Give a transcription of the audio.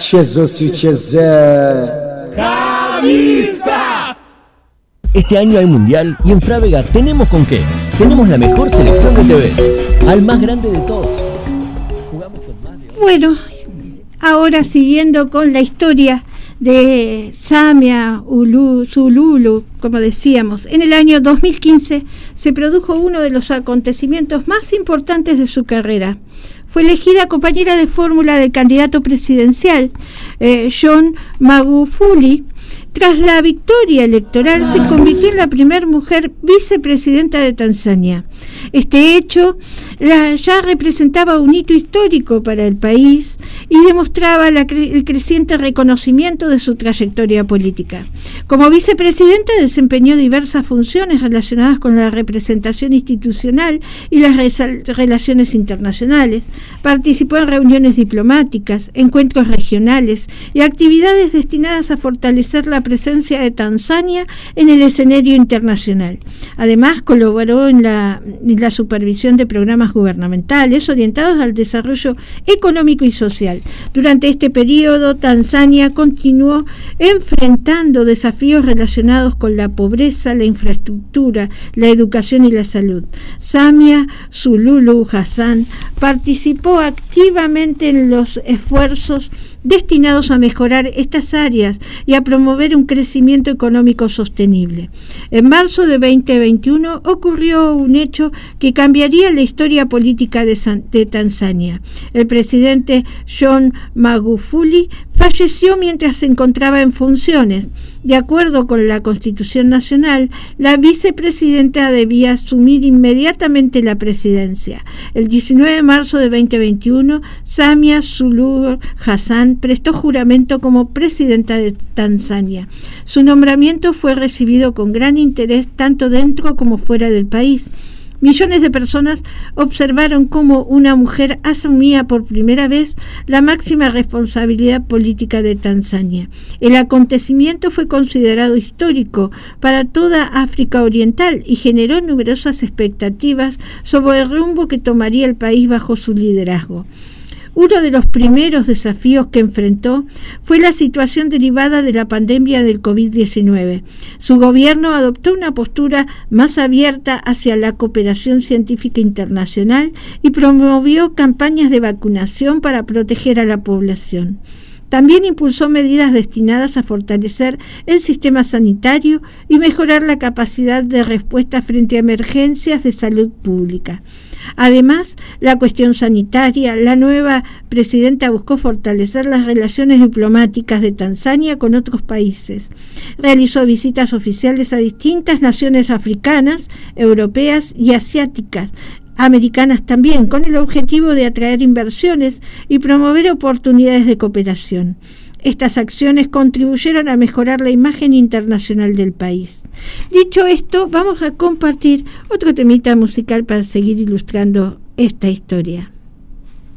¡Camisa! Este año hay mundial y en Frávega tenemos con qué. Tenemos la mejor selección de TVs, al más grande de todos. Jugamos con más de... Bueno, ahora siguiendo con la historia de Samia Sululu, como decíamos, en el año 2015 se produjo uno de los acontecimientos más importantes de su carrera. Fue elegida compañera de fórmula del candidato presidencial, John Magufuli. Tras la victoria electoral, se convirtió en la primera mujer vicepresidenta de Tanzania. Este hecho ya representaba un hito histórico para el país y demostraba el creciente reconocimiento de su trayectoria política. Como vicepresidenta desempeñó diversas funciones relacionadas con la representación institucional y las relaciones internacionales. Participó en reuniones diplomáticas, encuentros regionales y actividades destinadas a fortalecer la presencia de Tanzania en el escenario internacional. Además, colaboró en la supervisión de programas gubernamentales orientados al desarrollo económico y social. Durante este periodo, Tanzania continuó enfrentando desafíos relacionados con la pobreza, la infraestructura, la educación y la salud. Samia Suluhu Hassan participó activamente en los esfuerzos destinados a mejorar estas áreas y a promover un crecimiento económico sostenible. En marzo de 2021 ocurrió un hecho que cambiaría la historia política de Tanzania. El presidente John Magufuli falleció mientras se encontraba en funciones. De acuerdo con la Constitución Nacional, la vicepresidenta debía asumir inmediatamente la presidencia. El 19 de marzo de 2021, Samia Suluhu Hassan prestó juramento como presidenta de Tanzania. Su nombramiento fue recibido con gran interés tanto dentro como fuera del país. Millones de personas observaron cómo una mujer asumía por primera vez la máxima responsabilidad política de Tanzania. El acontecimiento fue considerado histórico para toda África Oriental y generó numerosas expectativas sobre el rumbo que tomaría el país bajo su liderazgo. Uno de los primeros desafíos que enfrentó fue la situación derivada de la pandemia del COVID-19. Su gobierno adoptó una postura más abierta hacia la cooperación científica internacional y promovió campañas de vacunación para proteger a la población. También impulsó medidas destinadas a fortalecer el sistema sanitario y mejorar la capacidad de respuesta frente a emergencias de salud pública. Además, la cuestión sanitaria, la nueva presidenta buscó fortalecer las relaciones diplomáticas de Tanzania con otros países. Realizó visitas oficiales a distintas naciones africanas, europeas y asiáticas, americanas también, con el objetivo de atraer inversiones y promover oportunidades de cooperación. Estas acciones contribuyeron a mejorar la imagen internacional del país. Dicho esto, vamos a compartir otro temita musical para seguir ilustrando esta historia.